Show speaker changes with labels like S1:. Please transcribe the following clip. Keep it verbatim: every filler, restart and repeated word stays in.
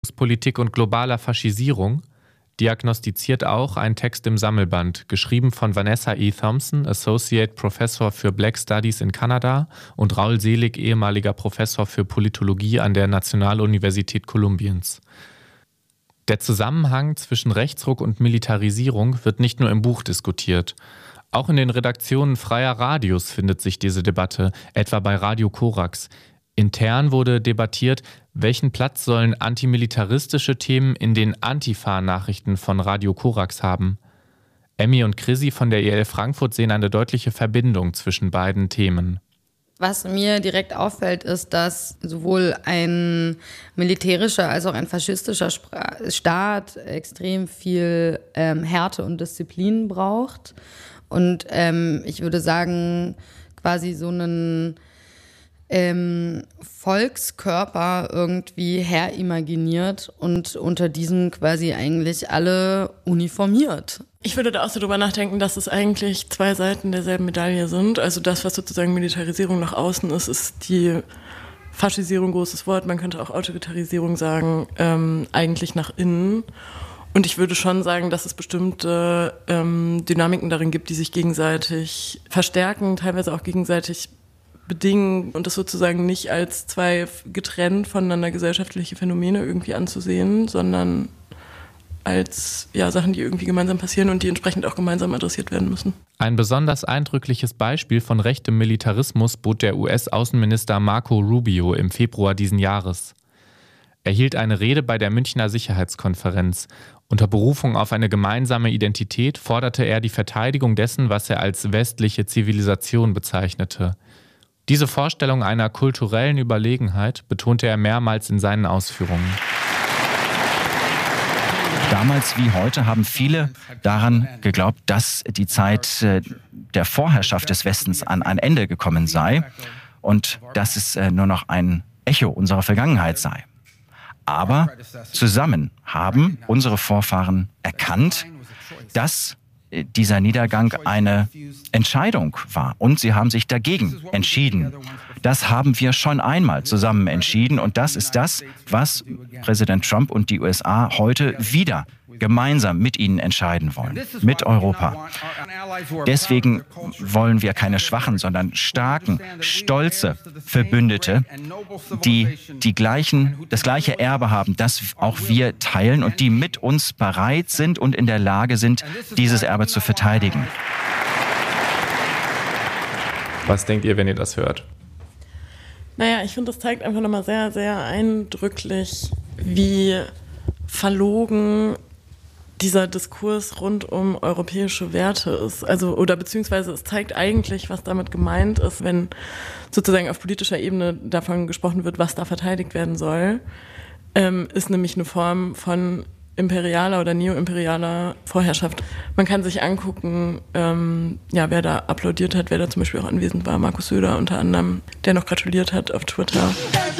S1: Politik und globaler Faschisierung diagnostiziert auch ein Text im Sammelband, geschrieben von Vanessa E. Thompson, Associate Professor für Black Studies in Kanada, und Raul Selig, ehemaliger Professor für Politologie an der Nationaluniversität Kolumbiens. Der Zusammenhang zwischen Rechtsruck und Militarisierung wird nicht nur im Buch diskutiert. Auch in den Redaktionen freier Radios findet sich diese Debatte, etwa bei Radio Korax. Intern wurde debattiert, welchen Platz sollen antimilitaristische Themen in den Antifa-Nachrichten von Radio Korax haben. Emmy und Chrissy von der E L Frankfurt sehen eine deutliche Verbindung zwischen beiden Themen.
S2: Was mir direkt auffällt, ist, dass sowohl ein militärischer als auch ein faschistischer Staat extrem viel ähm, Härte und Disziplin braucht. Und ähm, ich würde sagen, quasi so einen ähm, Volkskörper irgendwie herimaginiert und unter diesem quasi eigentlich alle uniformiert.
S3: Ich würde da auch so drüber nachdenken, dass es eigentlich zwei Seiten derselben Medaille sind. Also das, was sozusagen Militarisierung nach außen ist, ist die Faschisierung, großes Wort, man könnte auch Autoritarisierung sagen, ähm, eigentlich nach innen. Und ich würde schon sagen, dass es bestimmte ähm, Dynamiken darin gibt, die sich gegenseitig verstärken, teilweise auch gegenseitig bedingen und das sozusagen nicht als zwei getrennt voneinander gesellschaftliche Phänomene irgendwie anzusehen, sondern als ja, Sachen, die irgendwie gemeinsam passieren und die entsprechend auch gemeinsam adressiert werden müssen.
S1: Ein besonders eindrückliches Beispiel von rechtem Militarismus bot der U S-Außenminister Marco Rubio im Februar diesen Jahres. Er hielt eine Rede bei der Münchner Sicherheitskonferenz. Unter Berufung auf eine gemeinsame Identität forderte er die Verteidigung dessen, was er als westliche Zivilisation bezeichnete. Diese Vorstellung einer kulturellen Überlegenheit betonte er mehrmals in seinen Ausführungen.
S4: Damals wie heute haben viele daran geglaubt, dass die Zeit der Vorherrschaft des Westens an ein Ende gekommen sei und dass es nur noch ein Echo unserer Vergangenheit sei. Aber zusammen haben unsere Vorfahren erkannt, dass dieser Niedergang eine Entscheidung war und sie haben sich dagegen entschieden. Das haben wir schon einmal zusammen entschieden und das ist das, was Präsident Trump und die U S A heute wieder gemeinsam mit ihnen entscheiden wollen, mit Europa. Deswegen wollen wir keine schwachen, sondern starken, stolze Verbündete, die, die gleichen, das gleiche Erbe haben, das auch wir teilen und die mit uns bereit sind und in der Lage sind, dieses Erbe zu verteidigen.
S1: Was denkt ihr, wenn ihr das hört?
S3: Naja, ich finde, das zeigt einfach nochmal sehr, sehr eindrücklich, wie verlogen dieser Diskurs rund um europäische Werte ist. Also, oder beziehungsweise es zeigt eigentlich, was damit gemeint ist, wenn sozusagen auf politischer Ebene davon gesprochen wird, was da verteidigt werden soll, ähm, ist nämlich eine Form von imperialer oder neoimperialer Vorherrschaft. Man kann sich angucken, ähm, ja, wer da applaudiert hat, wer da zum Beispiel auch anwesend war, Markus Söder unter anderem, der noch gratuliert hat auf Twitter.